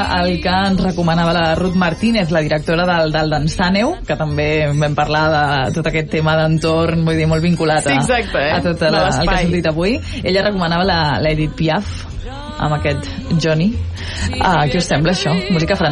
el que ens recomanava la Ruth Martínez, la directora del Dansàneu, que també vam parlar de tot aquest tema d'entorn, vull dir, molt vinculat a tot el que ha sortit avui. Ella recomanava la Edith Piaf amb aquest Johnny. Què us sembla això? Música francesa.